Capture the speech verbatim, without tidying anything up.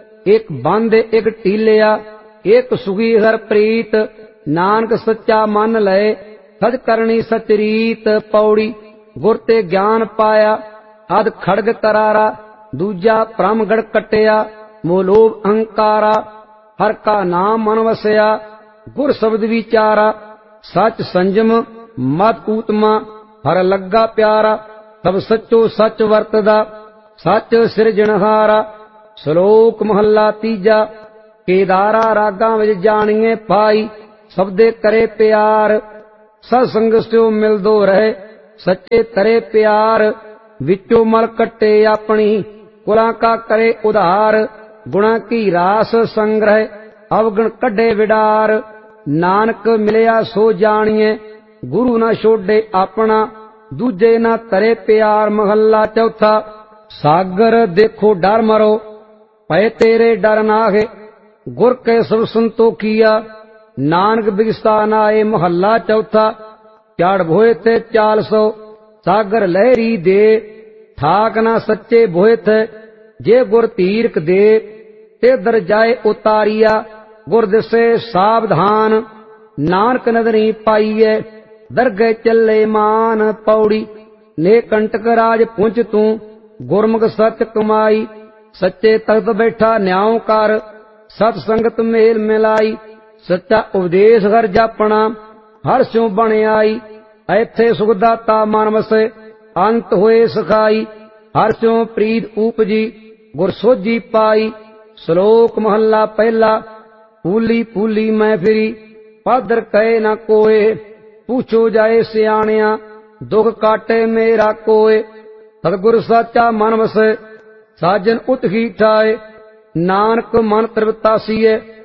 एक बांधे एक टीलिया, एक सुगी हर प्रीत, नानक सच्चा मन लय, सच करनी सच रीत। पौड़ी गुर ते ज्ञान पाया, अध खड़ग करारा, दूजा ब्रह्मगढ़ कटिया, मोलोभ अहंकारा। हर का नाम मन वसया, गुर शब्द विचारा, सच संजम मत ऊतमा, हर लग्गा प्यारा। सब सचो सच वरतदा, सच सिरजनहारा। श्लोक महला तीजा, केदारा रागां विच जानिए पाई, सबदे करे प्यार। सत्संग स्यो मिलदो रहे, सच्चे तरे प्यार। विचो मल कट्टे अपनी, कुलां का करे उधार। गुणा की रास संग्रह, अवगुण कढ़े विडार। नानक मिलिया सो जानिए, गुरु न छोड़े अपना, दूजे न तरे प्यार। महला चौथा, सागर देखो डर मरो, पै तेरे डर नाहे, गुर के सब संतोखिया, नानक बिगसा नाए। महला चौथा, चढ़ भोए थे चाल सो, सागर लहरी दे, ठाक ना सच्चे भोए थे। जे गुर तीरक दे, ते दर जाए उतारिया, गुर दिसे सावधान। नानक नदरी पाईए, दरगह चले मान। पौड़ी ने कंटक राज पुंच तू, गुरमुख सच कमाई। सच्चे तख्त बैठा न्याव कर, सतसंगत मेल मिलाई। सच्चा उपदेश घर जापना, हर स्यों बन आई। ऐथे सुखदाता मन वसे, अंत होए सखाई। हर स्यों प्रीत उपजी, गुर सोझी पाई। श्लोक महला पहला, फूली फूली मैं फिरी, पादर कहे न कोय। पूछो जाए सियाणिया, दुख काटे मेरा कोय। सतगुर साचा मन वसे, साजन उत ही ठाए। नानक मन तृप्तासीए,